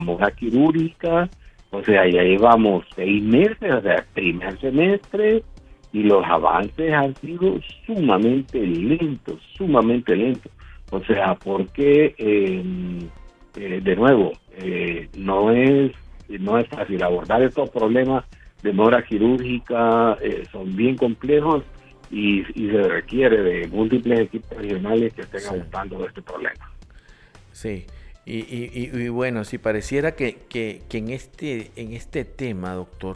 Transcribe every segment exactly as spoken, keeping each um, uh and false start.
mora quirúrgica, o sea, ya llevamos seis meses, o sea, primer semestre, y los avances han sido sumamente lentos, sumamente lentos. O sea, porque, eh, eh, de nuevo, eh, no es no es fácil abordar estos problemas de mora quirúrgica, eh, son bien complejos y, y se requiere de múltiples equipos regionales que estén sí. abordando este problema. Sí, y, y, y, y bueno, si pareciera que, que, que en, este, en este tema, doctor,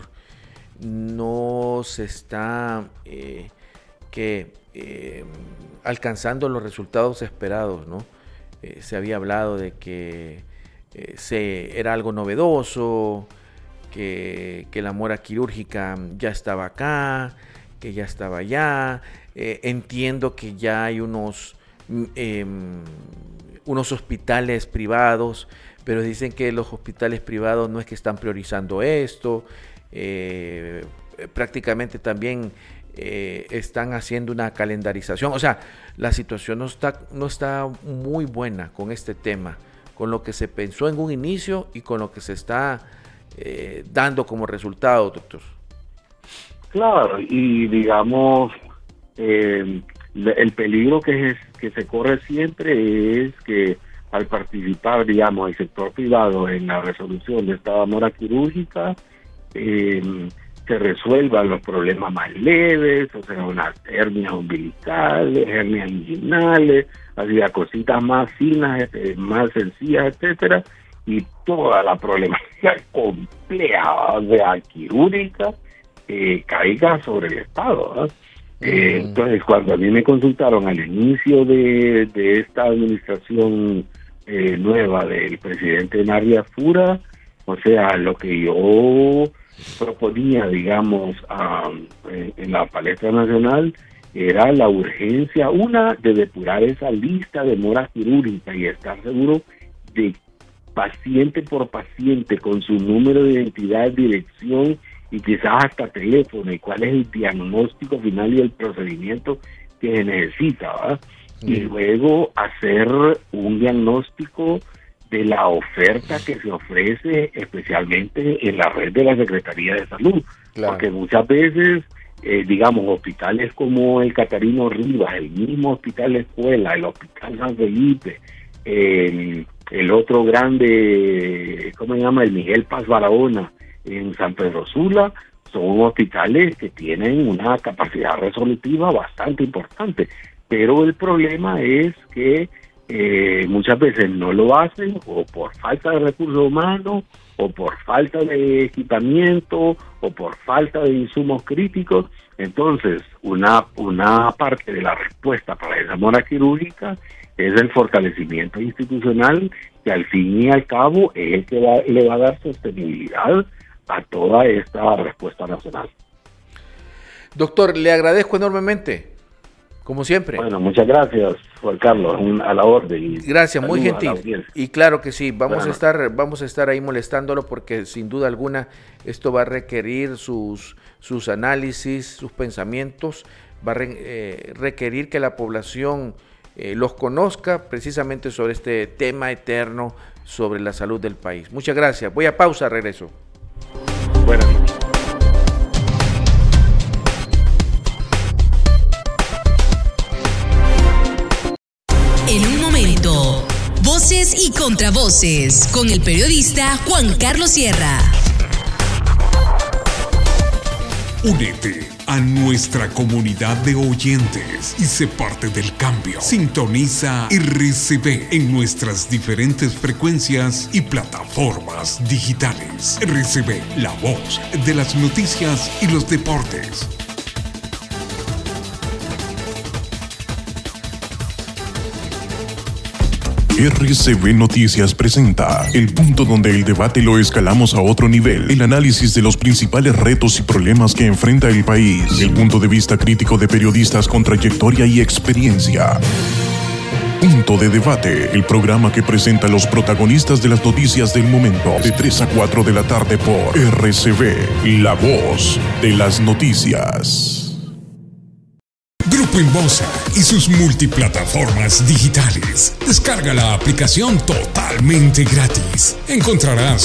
no se está eh, que, eh, alcanzando los resultados esperados, ¿no? Eh, se había hablado de que eh, se, era algo novedoso, que, que la mora quirúrgica ya estaba acá, que ya estaba allá. Eh, entiendo que ya hay unos, eh, unos hospitales privados, pero dicen que los hospitales privados no es que están priorizando esto. Eh, prácticamente también eh, están haciendo una calendarización, o sea, la situación no está, no está muy buena con este tema, con lo que se pensó en un inicio y con lo que se está eh, dando como resultado, doctor. Claro, y digamos, eh, el peligro que, es, que se corre siempre es que al participar, digamos, el sector privado en la resolución de esta mora quirúrgica, Eh, se resuelvan los problemas más leves, o sea, unas hernias umbilicales, hernias inguinales, así a cositas más finas, eh, más sencillas, etcétera, y toda la problemática compleja de la quirúrgica eh, caiga sobre el Estado, ¿no? Mm. Eh, entonces, cuando a mí me consultaron al inicio de, de esta administración eh, nueva del presidente Nardia Fura, o sea, lo que yo proponía, digamos, um, en, en la palestra nacional, era la urgencia, una, de depurar esa lista de mora quirúrgica y estar seguro de paciente por paciente con su número de identidad, dirección y quizás hasta teléfono, y cuál es el diagnóstico final y el procedimiento que se necesita, ¿verdad? Mm. Y luego hacer un diagnóstico de la oferta que se ofrece especialmente en la red de la Secretaría de Salud, claro. Porque muchas veces, eh, digamos, hospitales como el Catarino Rivas, el mismo hospital escuela, el hospital San Felipe, el, el otro grande, ¿cómo se llama? El Miguel Paz Barahona en San Pedro Sula, son hospitales que tienen una capacidad resolutiva bastante importante, pero el problema es que Eh, muchas veces no lo hacen o por falta de recursos humanos o por falta de equipamiento o por falta de insumos críticos. Entonces, una, una parte de la respuesta para esa mora quirúrgica es el fortalecimiento institucional, que al fin y al cabo es el que va, le va a dar sostenibilidad a toda esta respuesta nacional. Doctor, le agradezco enormemente. Como siempre. Bueno, muchas gracias, Juan Carlos, un, a la orden. Gracias, muy gentil. Y claro que sí, vamos bueno. a estar, vamos a estar ahí molestándolo porque sin duda alguna esto va a requerir sus, sus análisis, sus pensamientos, va a re, eh, requerir que la población eh, los conozca precisamente sobre este tema eterno sobre la salud del país. Muchas gracias. Voy a pausa, regreso. Buenas noches. Voces y contravoces con el periodista Juan Carlos Sierra. Únete a nuestra comunidad de oyentes y sé parte del cambio. Sintoniza R C V en nuestras diferentes frecuencias y plataformas digitales. R C V, la voz de las noticias y los deportes. R C V Noticias presenta el punto donde el debate lo escalamos a otro nivel, el análisis de los principales retos y problemas que enfrenta el país, el punto de vista crítico de periodistas con trayectoria y experiencia. Punto de Debate, el programa que presenta a los protagonistas de las noticias del momento, de tres a cuatro de la tarde por R C V, la voz de las noticias. Grupo Inbosa y sus multiplataformas digitales. Descarga la aplicación totalmente gratis. Encontrarás